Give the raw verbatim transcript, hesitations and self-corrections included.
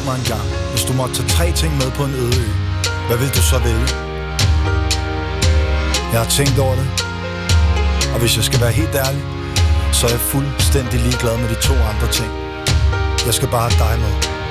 mig en gang, hvis du måtte tage tre ting med på en øde ø, hvad vil du så vælge? Jeg har tænkt over det, og hvis jeg skal være helt ærlig, så er jeg fuldstændig ligeglad med de to andre ting. Jeg skal bare have dig med.